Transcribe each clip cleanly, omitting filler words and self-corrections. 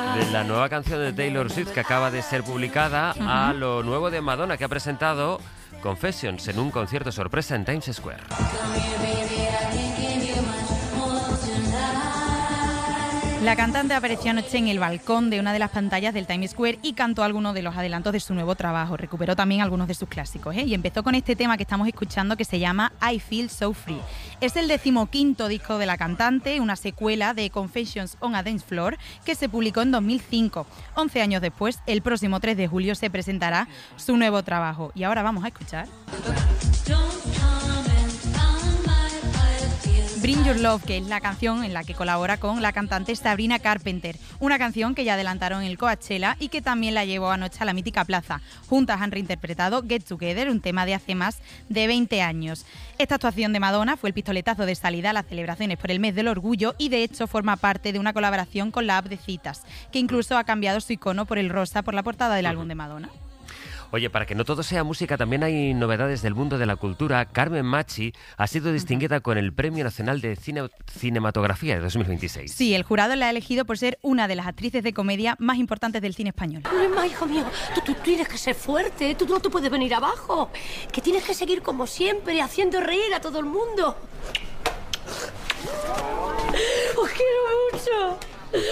De la nueva canción de Taylor Swift que acaba de ser publicada a lo nuevo de Madonna, que ha presentado Confessions en un concierto sorpresa en Times Square. La cantante apareció anoche en el balcón de una de las pantallas del Times Square y cantó algunos de los adelantos de su nuevo trabajo. Recuperó también algunos de sus clásicos, y empezó con este tema que estamos escuchando, que se llama I Feel So Free. Es el 15º disco de la cantante, una secuela de Confessions on a Dance Floor, que se publicó en 2005. 11 años después, el próximo 3 de julio se presentará su nuevo trabajo. Y ahora vamos a escuchar Bring Your Love, que es la canción en la que colabora con la cantante Sabrina Carpenter. Una canción que ya adelantaron en el Coachella y que también la llevó anoche a la mítica plaza. Juntas han reinterpretado Get Together, un tema de hace más de 20 años. Esta actuación de Madonna fue el pistoletazo de salida a las celebraciones por el mes del orgullo y de hecho forma parte de una colaboración con la app de citas, que incluso ha cambiado su icono por el rosa por la portada del álbum de Madonna. Oye, para que no todo sea música, también hay novedades del mundo de la cultura. Carmen Machi ha sido distinguida con el Premio Nacional de Cinematografía de 2026. Sí, el jurado la ha elegido por ser una de las actrices de comedia más importantes del cine español. Emma, hijo mío, tú tienes que ser fuerte, tú no te puedes venir abajo, que tienes que seguir como siempre, haciendo reír a todo el mundo. ¡Os quiero mucho!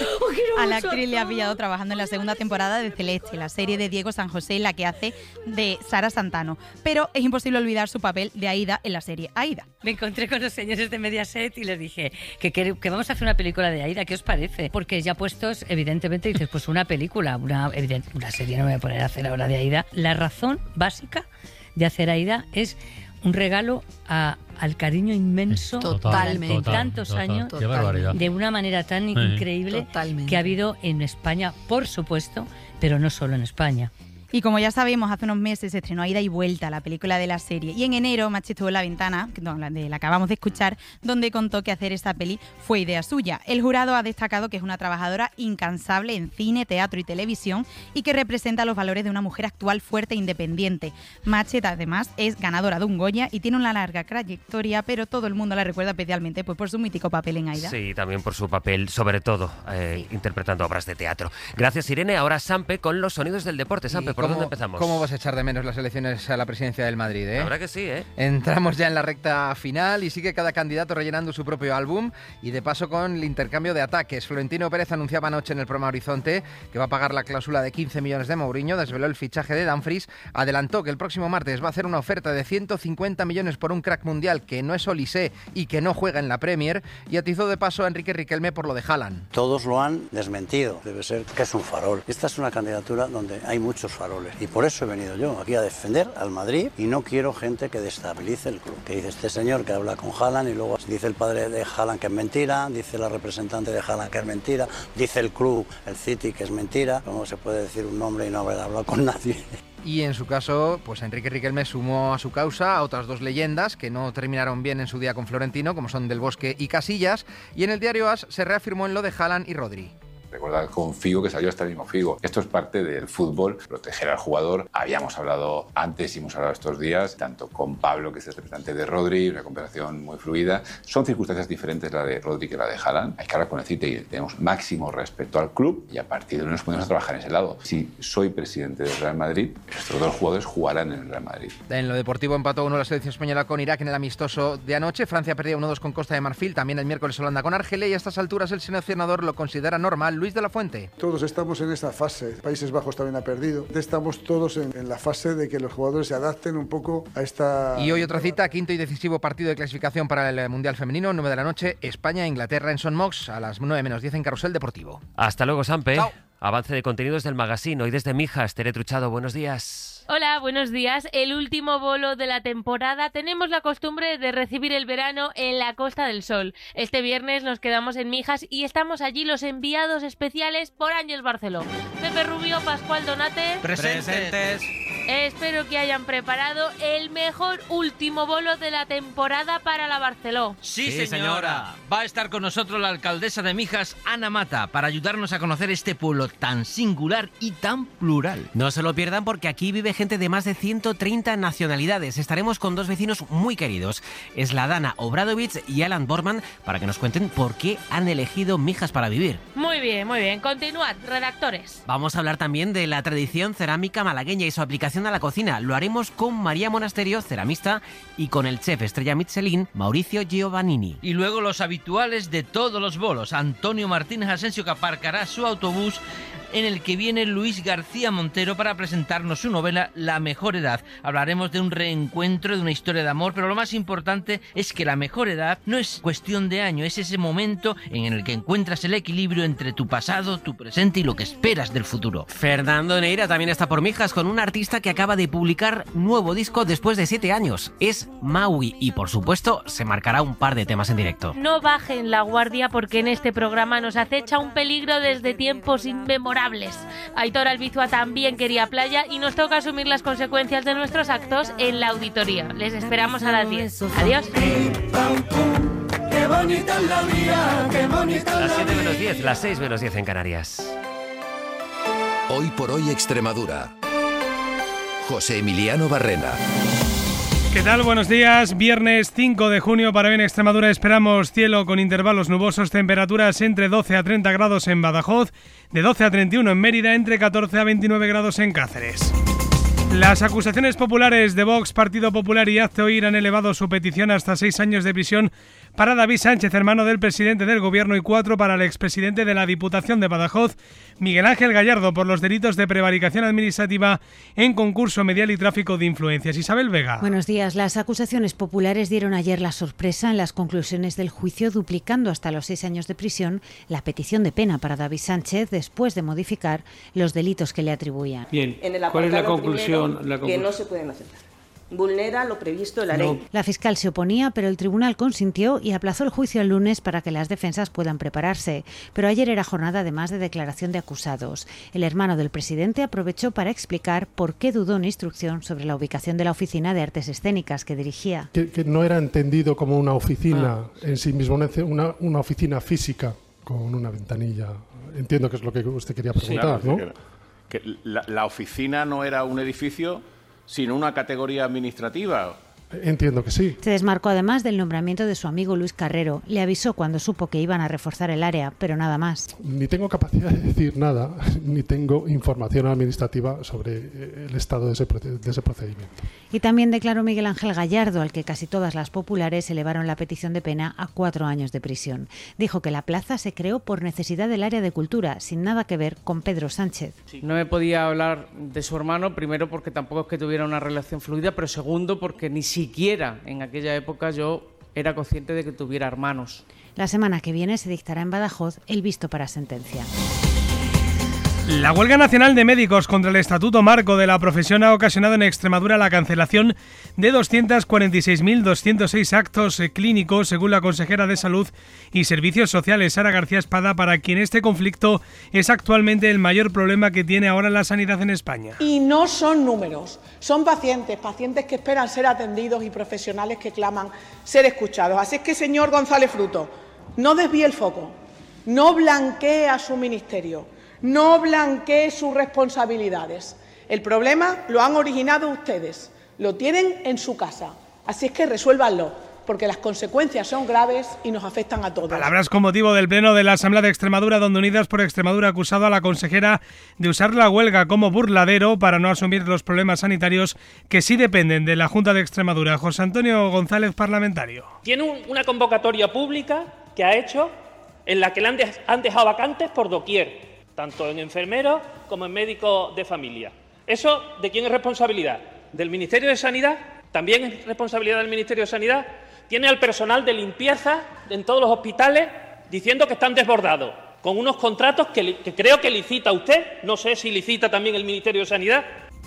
A la actriz le ha pillado trabajando en la segunda temporada de Celeste, la serie de Diego San José, en la que hace de Sara Santano. Pero es imposible olvidar su papel de Aida en la serie Aida. Me encontré con los señores de Mediaset y les dije que vamos a hacer una película de Aida, ¿qué os parece? Porque ya puestos, evidentemente, dices, pues una película, una serie, no me voy a poner a hacer ahora de Aida. La razón básica de hacer Aida es un regalo al cariño inmenso Totalmente. de tantos años, Qué barbaridad. de una manera tan increíble que ha habido en España, por supuesto, pero no solo en España. Y como ya sabemos, hace unos meses se estrenó Ida y Vuelta, la película de la serie. Y en enero, Machi estuvo en La Ventana, la acabamos de escuchar, donde contó que hacer esta peli fue idea suya. El jurado ha destacado que es una trabajadora incansable en cine, teatro y televisión y que representa los valores de una mujer actual fuerte e independiente. Machi, además, es ganadora de un Goya y tiene una larga trayectoria, pero todo el mundo la recuerda especialmente pues, por su mítico papel en Aida. Sí, también por su papel, sobre todo, interpretando obras de teatro. Gracias, Irene. Ahora Sampe con los sonidos del deporte. Sampe, ¿por dónde empezamos? ¿Cómo vas a echar de menos las elecciones a la presidencia del Madrid, La verdad que sí, ¿eh? Entramos ya en la recta final y sigue cada candidato rellenando su propio álbum y de paso con el intercambio de ataques. Florentino Pérez anunciaba anoche en el programa Horizonte que va a pagar la cláusula de 15 millones de Mourinho, desveló el fichaje de Dumfries, adelantó que el próximo martes va a hacer una oferta de 150 millones por un crack mundial que no es Olise y que no juega en la Premier, y atizó de paso a Enrique Riquelme por lo de Haaland. Todos lo han desmentido, debe ser que es un farol. Esta es una candidatura donde hay muchos faroles. Y por eso he venido yo aquí a defender al Madrid y no quiero gente que destabilice el club. Que dice este señor que habla con Haaland y luego dice el padre de Haaland que es mentira, dice la representante de Haaland que es mentira, dice el club, el City, que es mentira. ¿Cómo se puede decir un nombre y no haber hablado con nadie? Y en su caso, pues Enrique Riquelme sumó a su causa a otras dos leyendas que no terminaron bien en su día con Florentino, como son Del Bosque y Casillas, y en el diario AS se reafirmó en lo de Haaland y Rodri. Recordad con Figo que salió hasta el mismo Figo. Esto es parte del fútbol, proteger al jugador. Habíamos hablado antes y hemos hablado estos días, tanto con Pablo, que es el representante de Rodri, una conversación muy fluida. Son circunstancias diferentes la de Rodri que la de Haaland. Hay que hablar con el City y tenemos máximo respeto al club y a partir de ahí nos ponemos a trabajar en ese lado. Si soy presidente del Real Madrid, estos dos jugadores jugarán en el Real Madrid. En lo deportivo empató 1 la selección española con Irak en el amistoso de anoche. Francia perdía 1-2 con Costa de Marfil. También el miércoles Holanda con Argelia y a estas alturas el seleccionador lo considera normal. Luis de la Fuente. Todos estamos en esa fase. Países Bajos también ha perdido. Estamos todos en la fase de que los jugadores se adapten un poco a esta... Y hoy otra cita, quinto y decisivo partido de clasificación para el Mundial Femenino, 9 de la noche, España-Inglaterra en Son Mox, a las 9:10 en Carrusel Deportivo. Hasta luego, Sampe. Chao. Avance de contenidos del magazine. Hoy desde Mijas, Tere Truchado, buenos días. Hola, buenos días. El último bolo de la temporada. Tenemos la costumbre de recibir el verano en la Costa del Sol. Este viernes nos quedamos en Mijas y estamos allí los enviados especiales por Ángels Barceló. Pepe Rubio, Pascual Donate. Presentes. Espero que hayan preparado el mejor último bolo de la temporada para la Barceló. Sí, señora. Va a estar con nosotros la alcaldesa de Mijas, Ana Mata, para ayudarnos a conocer este pueblo tan singular y tan plural. No se lo pierdan porque aquí vive gente de más de 130 nacionalidades. Estaremos con dos vecinos muy queridos, Sladana Obradovich y Alan Borman, para que nos cuenten por qué han elegido Mijas para vivir. Muy bien, muy bien. Continuad, redactores. Vamos a hablar también de la tradición cerámica malagueña y su aplicación a la cocina. Lo haremos con María Monasterio, ceramista, y con el chef estrella Michelin, Mauricio Giovannini. Y luego los habituales de todos los bolos. Antonio Martínez Asensio, que aparcará su autobús, en el que viene Luis García Montero para presentarnos su novela La mejor edad. Hablaremos de un reencuentro, de una historia de amor, pero lo más importante es que la mejor edad no es cuestión de año, es ese momento en el que encuentras el equilibrio entre tu pasado, tu presente y lo que esperas del futuro. Fernando Neira también está por Mijas con un artista que acaba de publicar nuevo disco después de 7 años. Es Maui y, por supuesto, se marcará un par de temas en directo. No bajen la guardia porque en este programa nos acecha un peligro desde tiempos inmemorables. Aitor Albizua también quería playa y nos toca asumir las consecuencias de nuestros actos en la auditoría. Les esperamos a las 10. Adiós. Las 7 menos 10, las 6 menos 10 en Canarias. Hoy por hoy Extremadura. José Emiliano Barrena. ¿Qué tal? Buenos días. Viernes 5 de junio para hoy en Extremadura esperamos cielo con intervalos nubosos, temperaturas entre 12 a 30 grados en Badajoz, de 12 a 31 en Mérida, entre 14 a 29 grados en Cáceres. Las acusaciones populares de Vox, Partido Popular y Hazte Oír han elevado su petición hasta 6 años de prisión para David Sánchez, hermano del presidente del Gobierno, y 4 para el expresidente de la Diputación de Badajoz, Miguel Ángel Gallardo, por los delitos de prevaricación administrativa en concurso medial y tráfico de influencias. Isabel Vega. Buenos días. Las acusaciones populares dieron ayer la sorpresa en las conclusiones del juicio, duplicando hasta los 6 años de prisión la petición de pena para David Sánchez después de modificar los delitos que le atribuían. Bien, ¿cuál es la conclusión? Que no se pueden aceptar. Vulnera lo previsto en la ley. La fiscal se oponía, pero el tribunal consintió y aplazó el juicio al lunes para que las defensas puedan prepararse. Pero ayer era jornada además de declaración de acusados. El hermano del presidente aprovechó para explicar por qué dudó en instrucción sobre la ubicación de la oficina de artes escénicas que dirigía. Que no era entendido como una oficina en sí mismo, una oficina física con una ventanilla. Entiendo que es lo que usted quería preguntar, sí, ¿no? Que la oficina no era un edificio, sino una categoría administrativa. Entiendo que sí. Se desmarcó además del nombramiento de su amigo Luis Carrero. Le avisó cuando supo que iban a reforzar el área, pero nada más. Ni tengo capacidad de decir nada, ni tengo información administrativa sobre el estado de ese procedimiento. Y también declaró Miguel Ángel Gallardo, al que casi todas las populares elevaron la petición de pena a 4 años de prisión. Dijo que la plaza se creó por necesidad del área de cultura, sin nada que ver con Pedro Sánchez. No me podía hablar de su hermano, primero porque tampoco es que tuviera una relación fluida, pero segundo porque ni siquiera en aquella época yo era consciente de que tuviera hermanos. La semana que viene se dictará en Badajoz el visto para sentencia. La huelga nacional de médicos contra el Estatuto Marco de la profesión ha ocasionado en Extremadura la cancelación de 246.206 actos clínicos, según la consejera de Salud y Servicios Sociales, Sara García Espada, para quien este conflicto es actualmente el mayor problema que tiene ahora la sanidad en España. Y no son números, son pacientes que esperan ser atendidos y profesionales que claman ser escuchados. Así es que, señor González Fruto, no desvíe el foco, no blanquee a su ministerio, no blanquee sus responsabilidades. El problema lo han originado ustedes, lo tienen en su casa. Así es que resuélvanlo, porque las consecuencias son graves y nos afectan a todos. Palabras con motivo del pleno de la Asamblea de Extremadura, donde Unidas por Extremadura ha acusado a la consejera de usar la huelga como burladero para no asumir los problemas sanitarios que sí dependen de la Junta de Extremadura. José Antonio González, parlamentario. Tiene una convocatoria pública que ha hecho en la que le han dejado vacantes por doquier, tanto en enfermeros como en médicos de familia. ¿Eso de quién es responsabilidad? ¿Del Ministerio de Sanidad? ¿También es responsabilidad del Ministerio de Sanidad? Tiene al personal de limpieza en todos los hospitales diciendo que están desbordados, con unos contratos que creo que licita usted, no sé si licita también el Ministerio de Sanidad.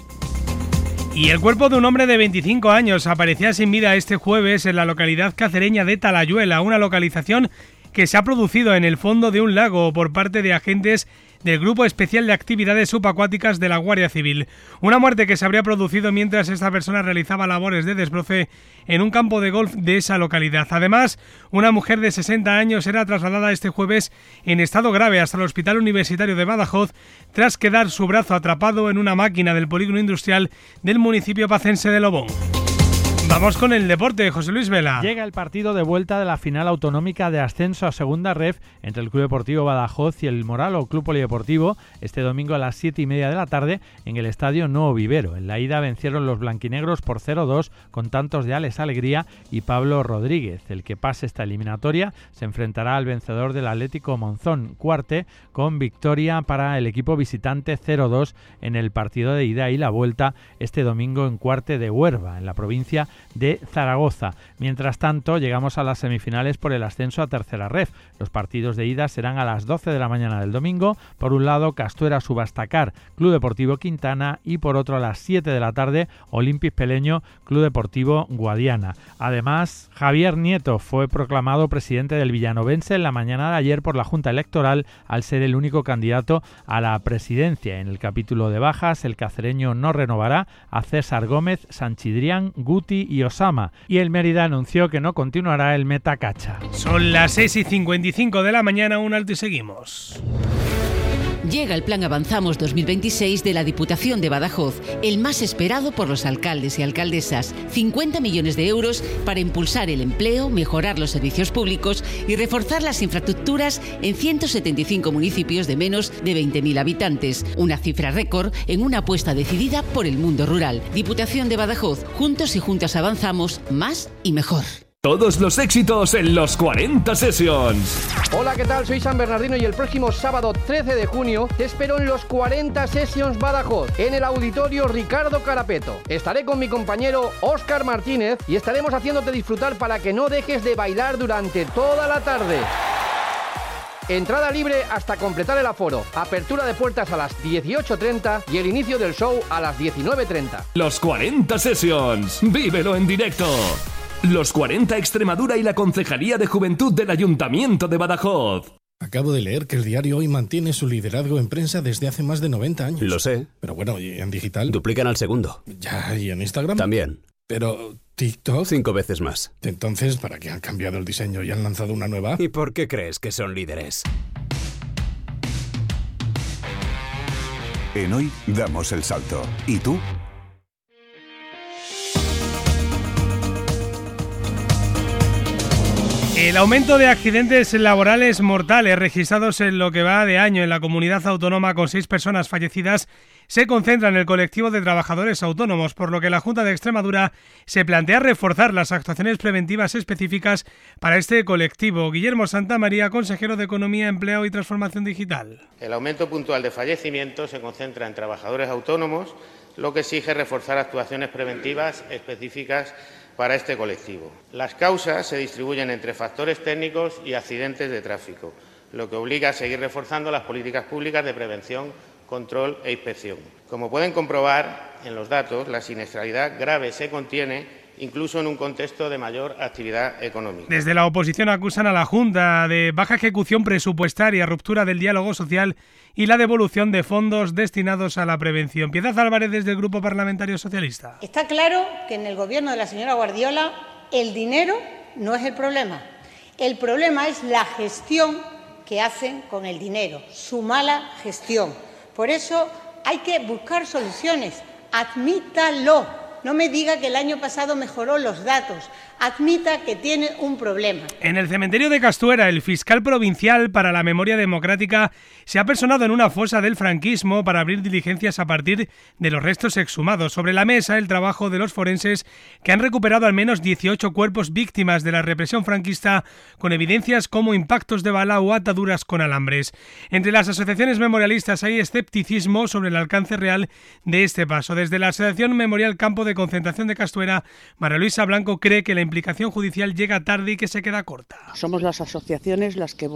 Y el cuerpo de un hombre de 25 años aparecía sin vida este jueves en la localidad cacereña de Talayuela, una localización que se ha producido en el fondo de un lago por parte de agentes del Grupo Especial de Actividades Subacuáticas de la Guardia Civil. Una muerte que se habría producido mientras esta persona realizaba labores de desbroce en un campo de golf de esa localidad. Además, una mujer de 60 años era trasladada este jueves en estado grave hasta el Hospital Universitario de Badajoz tras quedar su brazo atrapado en una máquina del polígono industrial del municipio pacense de Lobón. Vamos con el deporte, José Luis Vela. Llega el partido de vuelta de la final autonómica de ascenso a Segunda Ref entre el Club Deportivo Badajoz y el Moralo Club Polideportivo este domingo a las 7:30 de la tarde en el Estadio Nuevo Vivero. En la ida vencieron los blanquinegros por 0-2 con tantos de Alex Alegría y Pablo Rodríguez. El que pase esta eliminatoria se enfrentará al vencedor del Atlético Monzón Cuarte con victoria para el equipo visitante 0-2 en el partido de ida y la vuelta este domingo en Cuarte de Huerva, en la provincia de Zaragoza. Mientras tanto, llegamos a las semifinales por el ascenso a Tercera Ref. Los partidos de ida serán a las 12 de la mañana del domingo. Por un lado, Castuera Subastacar, Club Deportivo Quintana, y por otro a las 7 de la tarde, Olimpis Peleño, Club Deportivo Guadiana. Además, Javier Nieto fue proclamado presidente del Villanovense en la mañana de ayer por la Junta Electoral al ser el único candidato a la presidencia. En el capítulo de bajas, el cacereño no renovará a César Gómez, Sanchidrián, Guti y Osama, y el Mérida anunció que no continuará el Metacacha. Son las 6:55 de la mañana, un alto y seguimos. Llega el Plan Avanzamos 2026 de la Diputación de Badajoz, el más esperado por los alcaldes y alcaldesas. 50 millones de euros para impulsar el empleo, mejorar los servicios públicos y reforzar las infraestructuras en 175 municipios de menos de 20.000 habitantes. Una cifra récord en una apuesta decidida por el mundo rural. Diputación de Badajoz, juntos y juntas avanzamos más y mejor. Todos los éxitos en los 40 Sessions. Hola, ¿qué tal? Soy San Bernardino y el próximo sábado 13 de junio te espero en los 40 Sessions Badajoz, en el auditorio Ricardo Carapeto. Estaré con mi compañero Óscar Martínez y estaremos haciéndote disfrutar para que no dejes de bailar durante toda la tarde. Entrada libre hasta completar el aforo. Apertura de puertas a las 18:30 y el inicio del show a las 19:30. Los 40 Sessions. Vívelo en directo. Los 40 Extremadura y la Concejalía de Juventud del Ayuntamiento de Badajoz. Acabo de leer que el diario Hoy mantiene su liderazgo en prensa desde hace más de 90 años. Lo sé. Pero bueno, ¿y en digital? Duplican al segundo. Ya, ¿y en Instagram? También. Pero TikTok... 5 veces más. Entonces, ¿para qué han cambiado el diseño y han lanzado una nueva app? ¿Y por qué crees que son líderes? En Hoy damos el salto. ¿Y tú? El aumento de accidentes laborales mortales registrados en lo que va de año en la comunidad autónoma, con 6 personas fallecidas, se concentra en el colectivo de trabajadores autónomos, por lo que la Junta de Extremadura se plantea reforzar las actuaciones preventivas específicas para este colectivo. Guillermo Santamaría, consejero de Economía, Empleo y Transformación Digital. El aumento puntual de fallecimientos se concentra en trabajadores autónomos, lo que exige reforzar actuaciones preventivas específicas para este colectivo. Las causas se distribuyen entre factores técnicos y accidentes de tráfico, lo que obliga a seguir reforzando las políticas públicas de prevención, control e inspección. Como pueden comprobar en los datos, la siniestralidad grave se contiene incluso en un contexto de mayor actividad económica. Desde la oposición acusan a la Junta de baja ejecución presupuestaria, ruptura del diálogo social y la devolución de fondos destinados a la prevención. Piedad Álvarez, desde el Grupo Parlamentario Socialista. Está claro que en el gobierno de la señora Guardiola el dinero no es el problema. El problema es la gestión que hacen con el dinero, su mala gestión. Por eso hay que buscar soluciones. Admítalo. No me diga que el año pasado mejoró los datos. Admita que tiene un problema. En el cementerio de Castuera, el fiscal provincial para la memoria democrática se ha personado en una fosa del franquismo para abrir diligencias a partir de los restos exhumados. Sobre la mesa, el trabajo de los forenses que han recuperado al menos 18 cuerpos víctimas de la represión franquista, con evidencias como impactos de bala o ataduras con alambres. Entre las asociaciones memorialistas hay escepticismo sobre el alcance real de este paso. Desde la Asociación Memorial Campo de Concentración de Castuera, María Luisa Blanco cree que la implicación judicial llega tarde y que se queda corta. Somos las asociaciones las que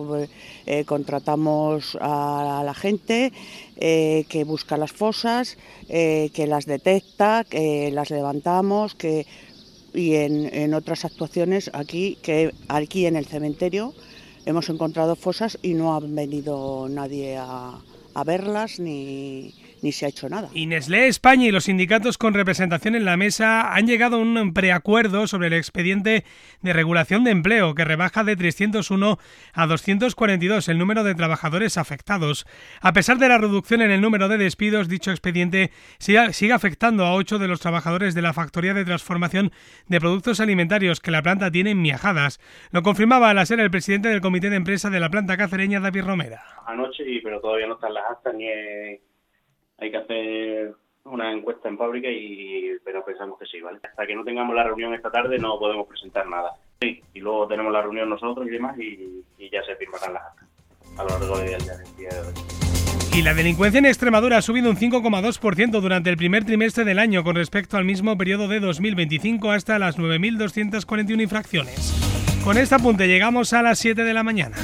contratamos a la gente que busca las fosas, que las detecta, que las levantamos, y en otras actuaciones aquí en el cementerio hemos encontrado fosas y no ha venido nadie a verlas ni se ha hecho nada. Y Nestlé España y los sindicatos con representación en la mesa han llegado a un preacuerdo sobre el expediente de regulación de empleo que rebaja de 301 a 242 el número de trabajadores afectados. A pesar de la reducción en el número de despidos, dicho expediente sigue afectando a 8 de los trabajadores de la factoría de transformación de productos alimentarios que la planta tiene en Miajadas. Lo confirmaba al ser el presidente del comité de empresa de la planta cacereña, David Romera. Anoche, pero todavía no están las actas ni hay que hacer una encuesta en fábrica, pero pensamos que sí, ¿vale? Hasta que no tengamos la reunión esta tarde no podemos presentar nada. Sí, y luego tenemos la reunión nosotros y demás y ya se firmarán las actas a lo largo del día de hoy. Y la delincuencia en Extremadura ha subido un 5,2% durante el primer trimestre del año con respecto al mismo periodo de 2025 hasta las 9.241 infracciones. Con este apunte llegamos a las 7 de la mañana.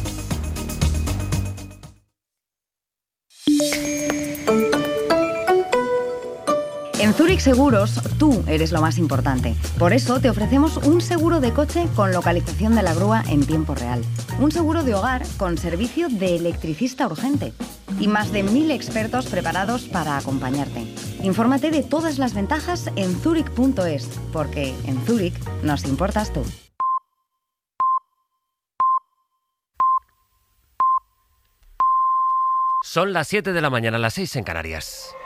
En Zurich Seguros, tú eres lo más importante. Por eso te ofrecemos un seguro de coche con localización de la grúa en tiempo real. Un seguro de hogar con servicio de electricista urgente. Y más de 1.000 expertos preparados para acompañarte. Infórmate de todas las ventajas en zurich.es, porque en Zurich nos importas tú. Son las 7 de la mañana, las 6 en Canarias.